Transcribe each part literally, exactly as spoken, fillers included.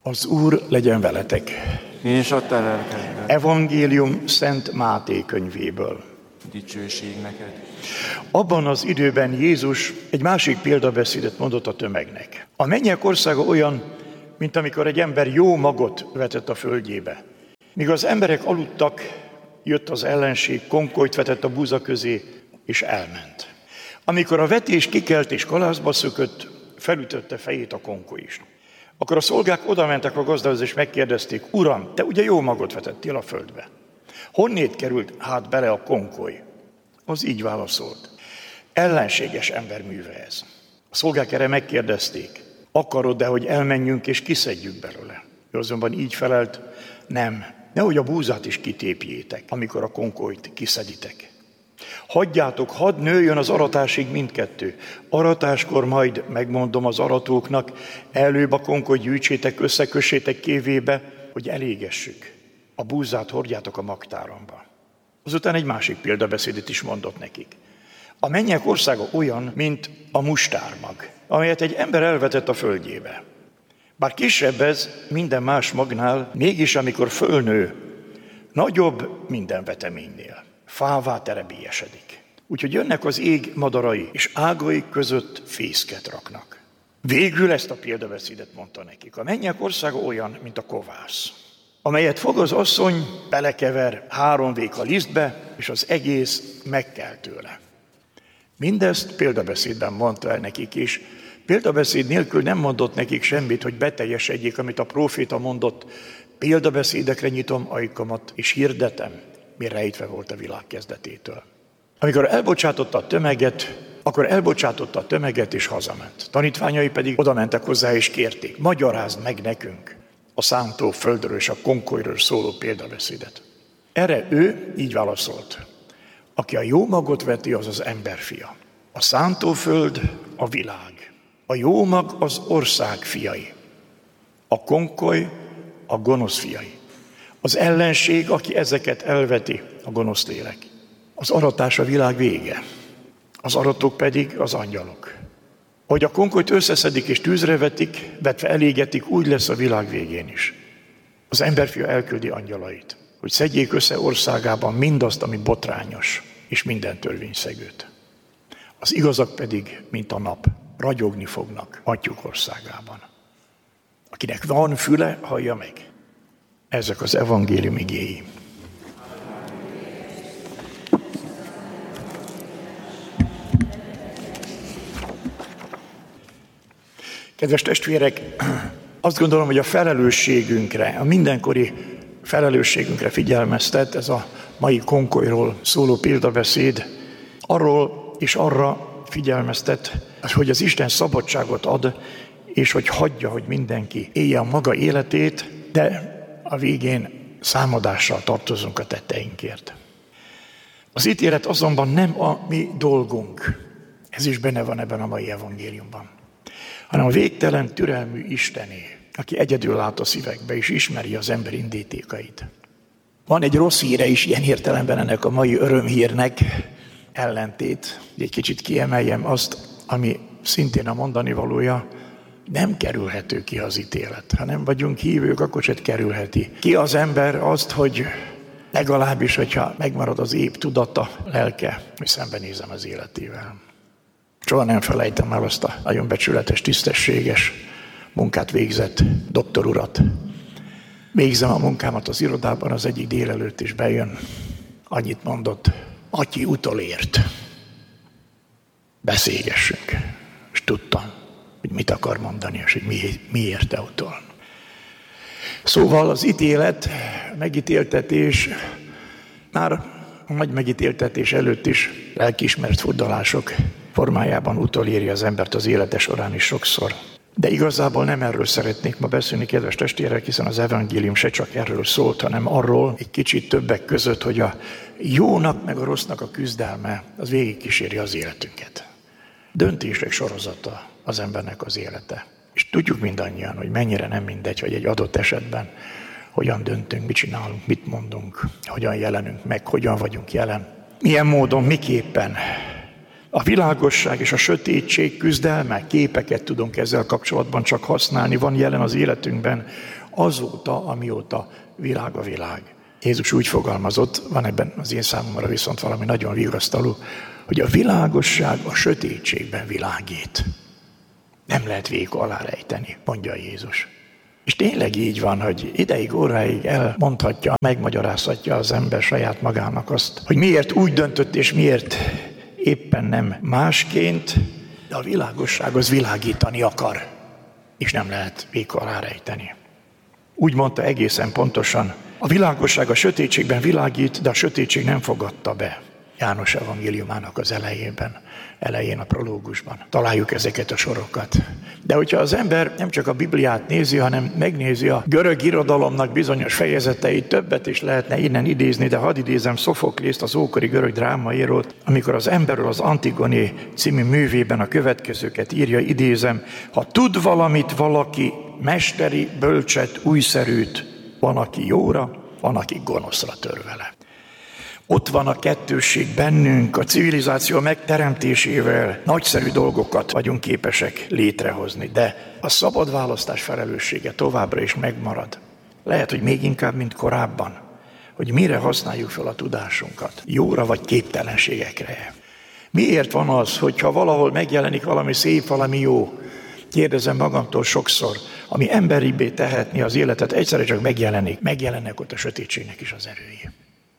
Az Úr legyen veletek. És a te lelkedben. Evangélium Szent Máté könyvéből. Dicsőség neked. Abban az időben Jézus egy másik példabeszédet mondott a tömegnek. A mennyek országa olyan, mint amikor egy ember jó magot vetett a földjébe. Míg az emberek aludtak, jött az ellenség, konkolyt vetett a búza közé, és elment. Amikor a vetés kikelt és kalászba szökött, felütötte fejét a konkoly is. Akkor a szolgák odamentek a gazdához, és megkérdezték: Uram, te ugye jó magot vetettél a földbe? Honnét került hát bele a konkoly? Az így válaszolt: ellenséges ember műve ez. A szolgák erre megkérdezték: akarod-e, hogy elmenjünk és kiszedjük belőle? Ő azonban így felelt: nem, nehogy a búzát is kitépjétek, amikor a konkolyt kiszeditek. Hagyjátok, hadd nőjön az aratásig mindkettő. Aratáskor majd megmondom az aratóknak, előbb a konkolyt gyűjtsétek, összekössétek kévébe, hogy elégessük. A búzát hordjátok a magtáramba. Azután egy másik példabeszédet is mondott nekik. A mennyek országa olyan, mint a mustármag, amelyet egy ember elvetett a földjébe. Bár kisebb ez minden más magnál, mégis amikor fölnő, nagyobb minden veteménynél. Fává terebélyesedik. Úgyhogy jönnek az ég madarai, és ágai között fészket raknak. Végül ezt a példabeszédet mondta nekik. A mennyek országa olyan, mint a kovász, amelyet fog az asszony, belekever három véka lisztbe, és az egész megkel tőle. Mindezt példabeszédben mondta el nekik is. Példabeszéd nélkül nem mondott nekik semmit, hogy beteljesedjék, amit a próféta mondott. Példabeszédekre nyitom ajkamat, és hirdetem, mi rejtve volt a világ kezdetétől. Amikor elbocsátotta a tömeget, akkor elbocsátotta a tömeget, és hazament. Tanítványai pedig oda mentek hozzá, és kérték: magyarázd meg nekünk a szántó földről és a konkolyról szóló példabeszédet. Erre ő így válaszolt: aki a jó magot veti, az az emberfia. A szántóföld a világ. A jó mag az ország fiai. A konkoly a gonosz fiai. Az ellenség, aki ezeket elveti, a gonosz lélek. Az aratás a világ vége. Az aratók pedig az angyalok. Hogy a konkolyt összeszedik és tűzre vetik, vetve elégetik, úgy lesz a világ végén is. Az emberfia elküldi angyalait, hogy szedjék össze országában mindazt, ami botrányos, és minden törvényszegőt. Az igazak pedig, mint a nap, ragyogni fognak Atyuk országában. Akinek van füle, hallja meg. Ezek az evangélium igéi. Kedves testvérek, azt gondolom, hogy a felelősségünkre, a mindenkori felelősségünkre figyelmeztet ez a mai konkolyról szóló példabeszéd. Arról és arra figyelmeztet, hogy az Isten szabadságot ad, és hogy hagyja, hogy mindenki élje a maga életét, de a végén számadással tartozunk a tetteinkért. Az ítélet azonban nem a mi dolgunk, ez is benne van ebben a mai evangéliumban, hanem a végtelen türelmű Istené, aki egyedül lát a szívekbe és ismeri az ember indítékait. Van egy rossz híre is ilyen értelemben ennek a mai örömhírnek, ellentét, hogy egy kicsit kiemeljem azt, ami szintén a mondani valója, nem kerülhető ki az ítélet. Ha nem vagyunk hívők, akkor se kerülheti ki az ember azt, hogy legalábbis, hogyha megmarad az épp tudata, lelke, hogy szembenézem az életével. Soha nem felejtem el azt a nagyon becsületes, tisztességes munkát végzett doktor urat. Végzem a munkámat az irodában, az egyik délelőtt is bejön. Annyit mondott: Atyi utolért. Beszélgessünk. És tudtam, hogy mit akar mondani, és hogy mi, miért te utol. Szóval az ítélet, megítéltetés, már a nagy megítéltetés előtt is lelkiismert furdalások formájában utoléri az embert az élete során is sokszor. De igazából nem erről szeretnék ma beszélni, kedves testvérek, hiszen az evangélium se csak erről szólt, hanem arról egy kicsit többek között, hogy a jónak meg a rossznak a küzdelme az végigkíséri az életünket. Döntések sorozata az embernek az élete. És tudjuk mindannyian, hogy mennyire nem mindegy, hogy egy adott esetben hogyan döntünk, mit csinálunk, mit mondunk, hogyan jelenünk meg, hogyan vagyunk jelen. Milyen módon, miképpen. A világosság és a sötétség küzdelme, képeket tudunk ezzel kapcsolatban csak használni, van jelen az életünkben azóta, amióta világ a világ. Jézus úgy fogalmazott, van ebben az én számomra viszont valami nagyon vigasztaló, hogy a világosság a sötétségben világít. Nem lehet véka alá rejteni, mondja Jézus. És tényleg így van, hogy ideig, óráig elmondhatja, megmagyarázhatja az ember saját magának azt, hogy miért úgy döntött és miért éppen nem másként, de a világosság az világítani akar, és nem lehet véka alá rejteni. Úgy mondta egészen pontosan, a világosság a sötétségben világít, de a sötétség nem fogadta be. János evangéliumának az elejében, elején a prológusban. Találjuk ezeket a sorokat. De hogyha az ember nem csak a Bibliát nézi, hanem megnézi a görög irodalomnak bizonyos fejezeteit, többet is lehetne innen idézni, de hadd idézem Szofoklészt, az ókori görög drámaírót, amikor az emberről az Antigoni című művében a következőket írja, idézem, ha tud valamit valaki, mesteri, bölcset, újszerűt, van, aki jóra, van, aki gonoszra tör vele. Ott van a kettősség bennünk, a civilizáció megteremtésével nagyszerű dolgokat vagyunk képesek létrehozni, de a szabad választás felelőssége továbbra is megmarad. Lehet, hogy még inkább, mint korábban, hogy mire használjuk fel a tudásunkat, jóra vagy képtelenségekre. Miért van az, hogyha valahol megjelenik valami szép, valami jó, kérdezem magamtól sokszor, ami emberibbé tehetni az életet, egyszerre csak megjelenik, megjelennek ott a sötétségnek is az erői.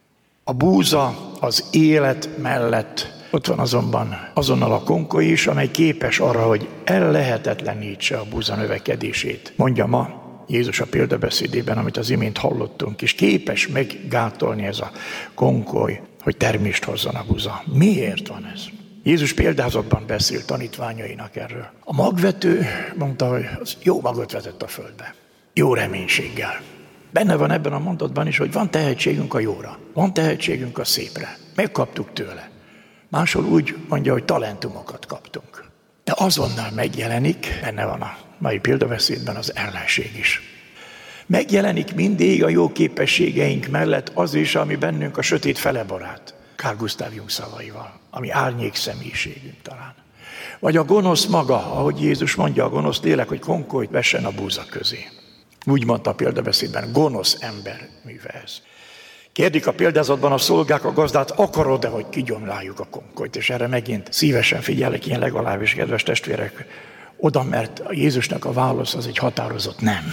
A búza az élet mellett, ott van azonban azonnal a konkoly is, amely képes arra, hogy ellehetetlenítse a búza növekedését. Mondja ma Jézus a példabeszédében, amit az imént hallottunk, és képes meggátolni ez a konkoly, hogy termést hozzon a búza. Miért van ez? Jézus példázatban beszélt tanítványainak erről. A magvető mondta, hogy az jó magot vetett a földbe. Jó reménységgel. Benne van ebben a mondatban is, hogy van tehetségünk a jóra, van tehetségünk a szépre. Megkaptuk tőle. Máshol úgy mondja, hogy talentumokat kaptunk. De azonnal megjelenik, benne van a mai példabeszédben az ellenség is. Megjelenik mindig a jó képességeink mellett az is, ami bennünk a sötét fele barát. Carl Gustav Jung szavaival, ami árnyék személyiségünk talán. Vagy a gonosz maga, ahogy Jézus mondja, a gonosz lélek, hogy konkolyt vessen a búza közé. Úgy mondta a példabeszédben, gonosz ember műve ez. Kérdik a példázatban a szolgák a gazdát, akarod-e, hogy kigyomláljuk a konkolyt? És erre megint szívesen figyelek én legalábbis, kedves testvérek, oda, mert a Jézusnak a válasz az egy határozott nem.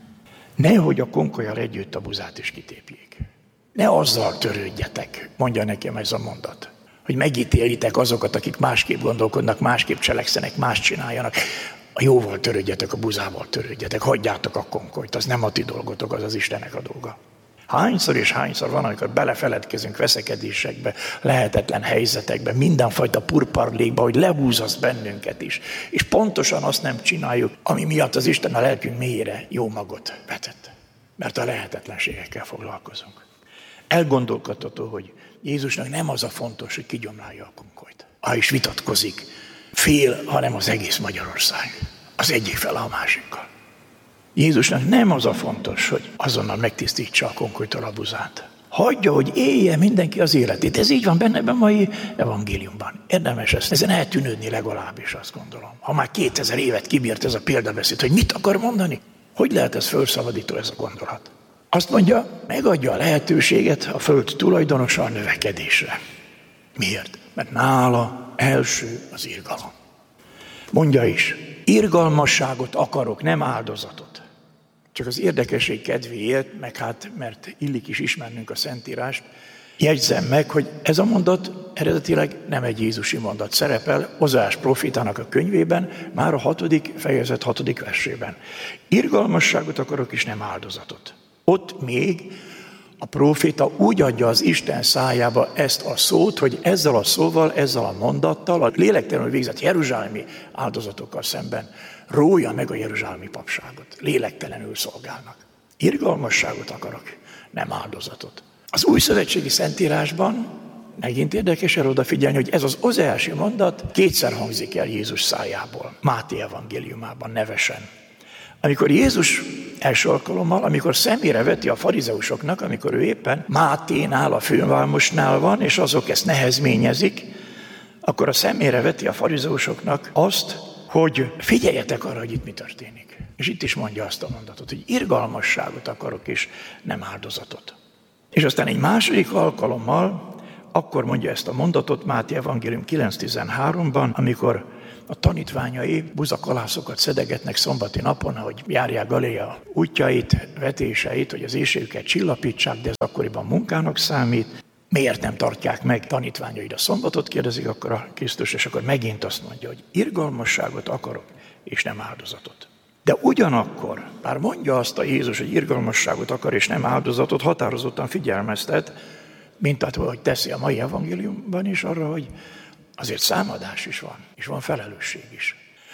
Nehogy a konkollyal együtt a buzát is kitépjék. Ne azzal törődjetek, mondja nekem ez a mondat, hogy megítélitek azokat, akik másképp gondolkodnak, másképp cselekszenek, más csináljanak. A jóval törődjetek, a buzával törődjetek, hagyjátok a konkolyt, az nem a ti dolgotok, az az Istennek a dolga. Hányszor és hányszor van, amikor belefeledkezünk veszekedésekbe, lehetetlen helyzetekbe, mindenfajta purparlékba, hogy lehúzasz bennünket is. És pontosan azt nem csináljuk, ami miatt az Isten a lelkünk mélyére jó magot vetett. Mert a lehetetlenségekkel foglalkozunk. Elgondolkodható, hogy Jézusnak nem az a fontos, hogy kigyomlálja a konkolyt. Ha is vitatkozik, fél, hanem az egész Magyarország. Az egyik fele a másikkal. Jézusnak nem az a fontos, hogy azonnal megtisztítsa a konkolytól a buzát. Hagyja, hogy élje mindenki az életét. Ez így van benne a mai evangéliumban. Érdemes ezt, ezen eltűnődni legalábbis, azt gondolom. Ha már kétezer évet kibírt ez a példabeszéd, hogy mit akar mondani? Hogy lehet ez fölszabadító ez a gondolat? Azt mondja, megadja a lehetőséget a föld tulajdonosa a növekedésre. Miért? Mert nála első az irgalom. Mondja is, irgalmasságot akarok, nem áldozatot. Csak az érdekesség kedvéért, meg hát, mert illik is ismernünk a Szentírást, jegyzem meg, hogy ez a mondat eredetileg nem egy jézusi mondat szerepel, Ozeás prófétának a könyvében, már a hatodik fejezet hatodik versében. Irgalmasságot akarok, és nem áldozatot. Ott még a próféta úgy adja az Isten szájába ezt a szót, hogy ezzel a szóval, ezzel a mondattal, a lélektelenül végzett jeruzsálemi áldozatokkal szemben rója meg a jeruzsálemi papságot. Lélektelenül szolgálnak. Irgalmasságot akarok, nem áldozatot. Az új szövetségi Szentírásban megint érdekes erre odafigyelni, hogy ez az ozeási mondat kétszer hangzik el Jézus szájából, Máté evangéliumában nevesen. Amikor Jézus első alkalommal, amikor szemére veti a farizeusoknak, amikor ő éppen Máténál, a fővámosnál van, és azok ezt nehezményezik, akkor a szemére veti a farizeusoknak azt, hogy figyeljetek arra, hogy itt mi történik. És itt is mondja azt a mondatot, hogy irgalmasságot akarok, és nem áldozatot. És aztán egy második alkalommal akkor mondja ezt a mondatot Máté evangélium kilenc tizenháromban, amikor a tanítványai buzakalászokat szedegetnek szombati napon, hogy járják Galilea útjait, vetéseit, hogy az éhségüket csillapítsák, de ez akkoriban munkának számít. Miért nem tartják meg tanítványaid a szombatot, kérdezik akkor a Krisztus, és akkor megint azt mondja, hogy irgalmasságot akarok, és nem áldozatot. De ugyanakkor, bár mondja azt a Jézus, hogy irgalmasságot akar, és nem áldozatot, határozottan figyelmeztet, mint ahogy teszi a mai evangéliumban is arra, hogy azért számadás is van, és van felelősség is.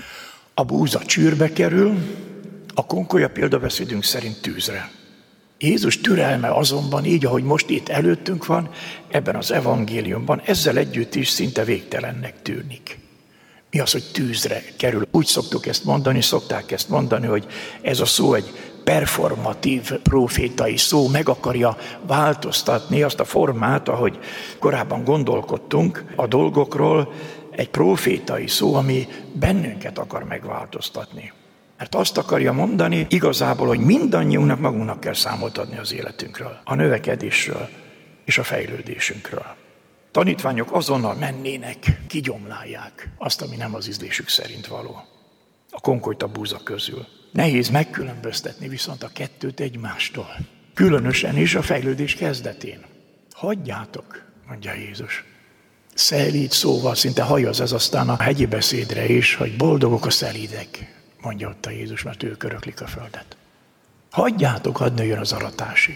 A búza csűrbe kerül, a konkolya példabeszédünk szerint tűzre. Jézus türelme azonban így, ahogy most itt előttünk van, ebben az evangéliumban, ezzel együtt is szinte végtelennek tűnik. Mi az, hogy tűzre kerül? Úgy szoktuk ezt mondani, szokták ezt mondani, hogy ez a szó egy performatív profétai szó, meg akarja változtatni azt a formát, ahogy korábban gondolkodtunk a dolgokról, egy profétai szó, ami bennünket akar megváltoztatni. Mert azt akarja mondani igazából, hogy mindannyiunknak magunknak kell számot adni az életünkről, a növekedésről és a fejlődésünkről. Tanítványok azonnal mennének, kigyomlálják azt, ami nem az ízlésük szerint való. A konkolyt a búza közül. Nehéz megkülönböztetni viszont a kettőt egymástól. Különösen is a fejlődés kezdetén. Hagyjátok, mondja Jézus. Szelíd szóval szinte hajaz ez aztán a hegyi beszédre is, hogy boldogok a szelídek, mondja ott a Jézus, mert ők öröklik a földet. Hagyjátok, hadd nőjön az aratásig.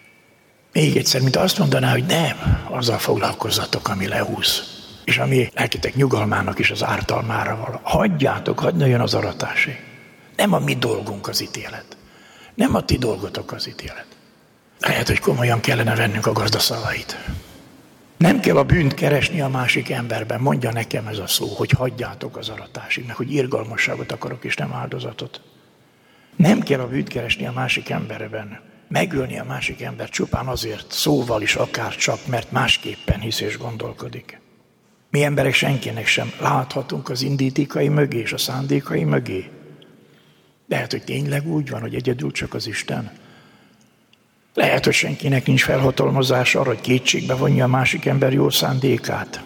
Még egyszer, mint azt mondaná, hogy nem, azzal foglalkozzatok, ami lehúz. És ami lelketek nyugalmának is az ártalmára való. Hagyjátok, hadd nőjön az aratásig. Nem a mi dolgunk az ítélet. Nem a ti dolgotok az ítélet. Lehet, hogy komolyan kellene vennünk a gazda szavait. Nem kell a bűnt keresni a másik emberben, mondja nekem ez a szó, hogy hagyjátok az aratásig, meg hogy irgalmasságot akarok és nem áldozatot. Nem kell a bűnt keresni a másik emberben, megölni a másik embert csupán azért, szóval is akár csak, mert másképpen hisz és gondolkodik. Mi emberek senkinek sem láthatunk az indítékai mögé és a szándékai mögé. Lehet, hogy tényleg úgy van, hogy egyedül csak az Isten. Lehet, hogy senkinek nincs felhatalmazás arra, hogy kétségbe vonja a másik ember jó szándékát.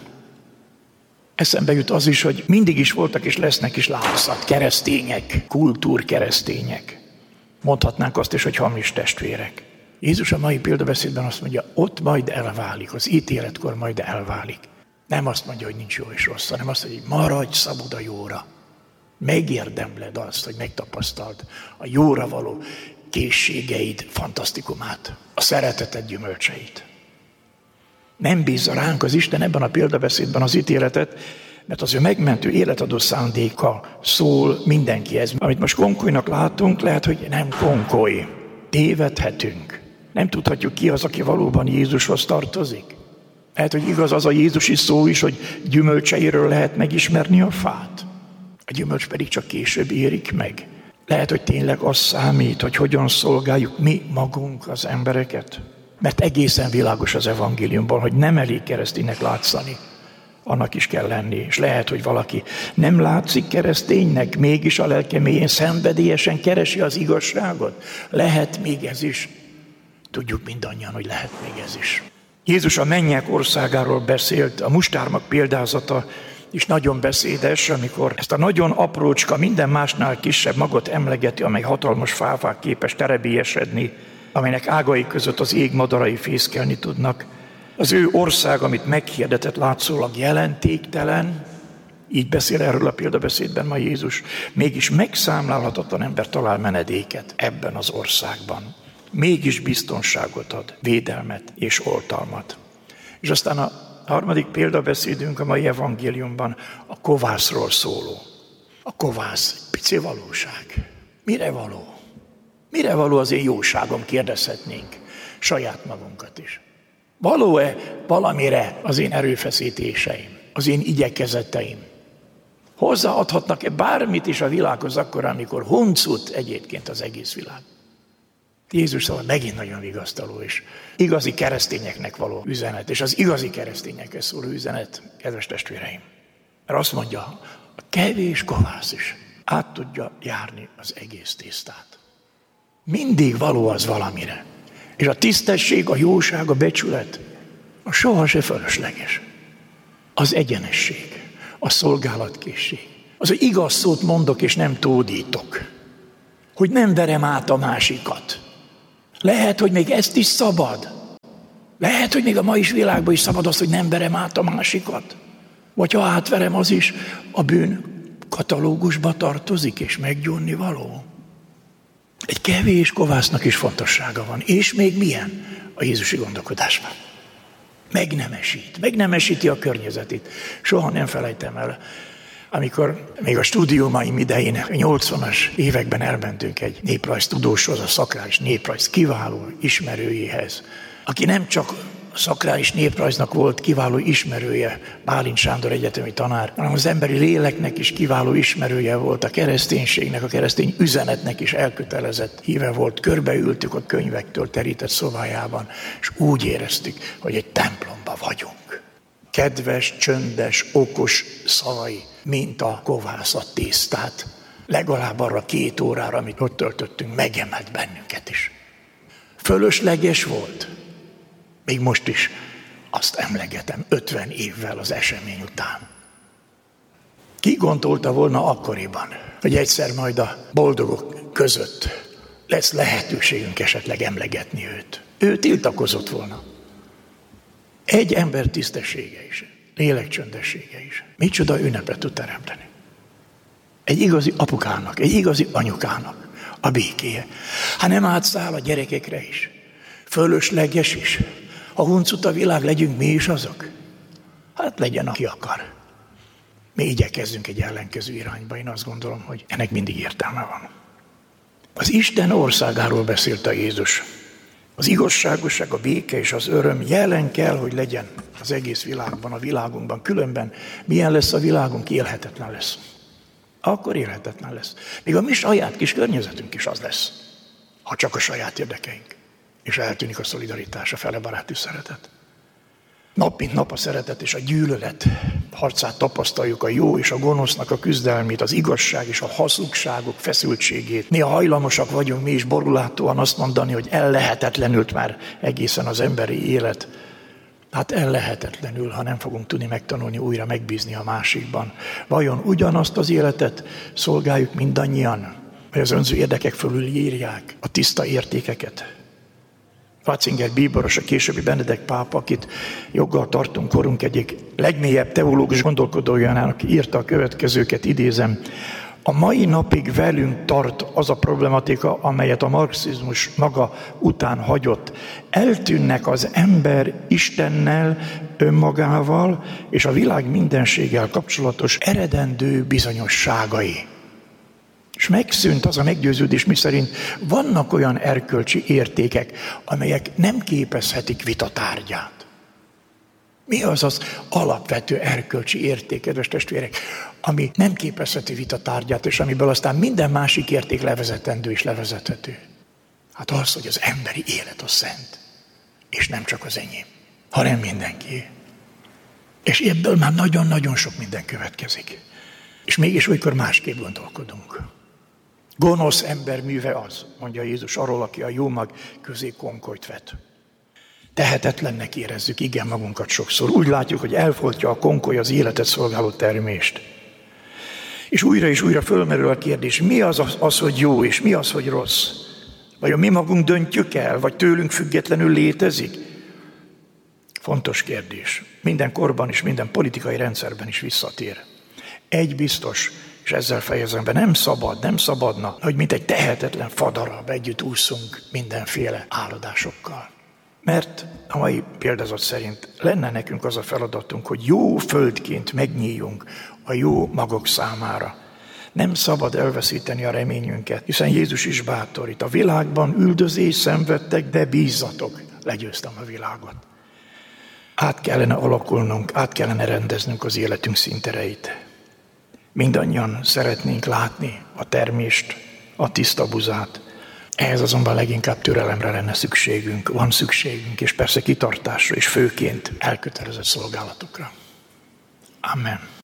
Eszembe jut az is, hogy mindig is voltak és lesznek is látszat keresztények, kultúrkeresztények. Mondhatnánk azt is, hogy hamis testvérek. Jézus a mai példabeszédben azt mondja, ott majd elválik, az ítéletkor majd elválik. Nem azt mondja, hogy nincs jó és rossz, hanem azt mondja, hogy maradj szabad a jóra. Megérdemled azt, hogy megtapasztald a jóra való készségeid fantasztikumát, a szereteted gyümölcseit. Nem bízza ránk az Isten ebben a példabeszédben az ítéletet, mert az ő megmentő életadó szándéka szól mindenkihez. Amit most konkolynak látunk, lehet, hogy nem konkoly. Tévedhetünk. Nem tudhatjuk ki az, aki valóban Jézushoz tartozik. Lehet, hogy igaz az a jézusi szó is, hogy gyümölcseiről lehet megismerni a fát. A gyümölcs pedig csak később érik meg. Lehet, hogy tényleg az számít, hogy hogyan szolgáljuk mi magunk az embereket. Mert egészen világos az evangéliumban, hogy nem elég kereszténynek látszani. Annak is kell lenni. És lehet, hogy valaki nem látszik kereszténynek, mégis a lelke mélyén szenvedélyesen keresi az igazságot. Lehet még ez is. Tudjuk mindannyian, hogy lehet még ez is. Jézus a mennyek országáról beszélt, a mustármag példázata is nagyon beszédes, amikor ezt a nagyon aprócska, minden másnál kisebb magot emlegeti, amely hatalmas fávák képes terebélyesedni, amelynek ágai között az ég madarai fészkelni tudnak. Az ő ország, amit meghirdetett, látszólag jelentéktelen, így beszél erről a példabeszédben ma Jézus, mégis megszámlálhatatlan ember talál menedéket ebben az országban. Mégis biztonságot ad, védelmet és oltalmat. És aztán a harmadik példabeszédünk a mai evangéliumban a kovászról szóló. A kovász, pici valóság. Mire való? Mire való az én jóságom, kérdezhetnénk saját magunkat is. Való-e valamire az én erőfeszítéseim, az én igyekezeteim? Hozzáadhatnak-e bármit is a világhoz akkor, amikor huncut egyébként az egész világ? Jézus szóval megint nagyon vigasztaló és igazi keresztényeknek való üzenet, és az igazi keresztényekhez szóló üzenet, kedves testvéreim. Mert azt mondja, a kevés kovász is át tudja járni az egész tésztát. Mindig való az valamire. És a tisztesség, a jóság, a becsület, a soha se fölösleges. Az egyenesség, a szolgálatkészség. Az, hogy igaz szót mondok és nem tódítok. Hogy nem verem át a másikat. Lehet, hogy még ezt is szabad. Lehet, hogy még a mai világban is szabad az, hogy nem verem át a másikat. Vagy ha átverem, az is a bűn katalógusba tartozik, és meggyónni való. Egy kevés kovásznak is fontossága van. És még milyen a jézusi gondolkodásban. Megnemesít, megnemesíti a környezetét. Soha nem felejtem el, amikor még a stúdiumaim idején, a nyolcvanas években elmentünk egy néprajztudóshoz, a szakrális néprajz kiváló ismerőjéhez, aki nem csak a szakrális néprajznak volt kiváló ismerője, Bálint Sándor egyetemi tanár, hanem az emberi léleknek is kiváló ismerője volt, a kereszténységnek, a keresztény üzenetnek is elkötelezett híve volt. Körbeültük a könyvektől terített szobájában, és úgy éreztük, hogy egy templomban vagyunk. Kedves, csöndes, okos szavai, mint a kovász a tésztát. Legalább arra két órára, amit ott töltöttünk, megemelt bennünket is. Fölösleges volt. Még most is azt emlegetem, ötven évvel az esemény után. Ki gondolta volna akkoriban, hogy egyszer majd a boldogok között lesz lehetőségünk esetleg emlegetni őt. Ő tiltakozott volna. Egy ember tisztessége is, lélek csöndessége is. Micsoda ünnepet tud teremteni. Egy igazi apukának, egy igazi anyukának a békéje. Ha nem átszáll a gyerekekre is, fölösleges is. Ha huncut a világ, legyünk mi is azok. Hát legyen, aki akar. Mi igyekezzünk egy ellenkező irányba. Én azt gondolom, hogy ennek mindig értelme van. Az Isten országáról beszélt a Jézus. Az igazságosság, a béke és az öröm jelen kell, hogy legyen az egész világban, a világunkban. Különben milyen lesz a világunk? Élhetetlen lesz. Akkor élhetetlen lesz. Még a mi saját kis környezetünk is az lesz, ha csak a saját érdekeink. És eltűnik a szolidaritás, a felebaráti szeretet. Nap mint nap a szeretet és a gyűlölet harcát tapasztaljuk, a jó és a gonosznak a küzdelmét, az igazság és a hazugságok feszültségét. Néha hajlamosak vagyunk mi is borulátóan azt mondani, hogy ellehetetlenült már egészen az emberi élet. Hát ellehetetlenül, ha nem fogunk tudni megtanulni újra megbízni a másikban. Vajon ugyanazt az életet szolgáljuk mindannyian, vagy az önző érdekek fölül írják a tiszta értékeket? Ratzinger bíboros, a későbbi Benedek pápa, akit joggal tartunk korunk egyik legmélyebb teológus gondolkodójának írta a következőket, idézem. A mai napig velünk tart az a problematika, amelyet a marxizmus maga után hagyott. Eltűnnek az ember Istennel, önmagával és a világ mindenséggel kapcsolatos eredendő bizonyosságai. És megszűnt az a meggyőződés, miszerint vannak olyan erkölcsi értékek, amelyek nem képezhetik vitatárgyát. Mi az az alapvető erkölcsi érték, kedves testvérek, ami nem képezheti vitatárgyát, és amiből aztán minden másik érték levezetendő és levezethető? Hát az, hogy az emberi élet az szent, és nem csak az enyém, hanem mindenki. És ebből már nagyon-nagyon sok minden következik. És mégis olykor másképp gondolkodunk. Gonosz ember műve az, mondja Jézus arról, aki a jó mag közé konkolyt vet. Tehetetlennek érezzük, igen, magunkat sokszor. Úgy látjuk, hogy elfoltja a konkoly az életet szolgáló termést. És újra és újra fölmerül a kérdés, mi az, az, az hogy jó, és mi az, hogy rossz? Vajon mi magunk döntjük el, vagy tőlünk függetlenül létezik? Fontos kérdés. Minden korban és minden politikai rendszerben is visszatér. Egy biztos, és ezzel fejezem be, nem szabad, nem szabadna, hogy mint egy tehetetlen fadarab együtt ússzunk mindenféle áradásokkal. Mert a mai példázat szerint lenne nekünk az a feladatunk, hogy jó földként megnyíljunk a jó magok számára. Nem szabad elveszíteni a reményünket, hiszen Jézus is bátorít. A világban üldözés szenvedtek, de bízzatok, legyőztem a világot. Át kellene alakulnunk, át kellene rendeznünk az életünk színtereit. Mindannyian szeretnénk látni a termést, a tiszta buzát. Ehhez azonban leginkább türelemre lenne szükségünk, van szükségünk, és persze kitartásra, és főként elkötelezett szolgálatokra. Amen.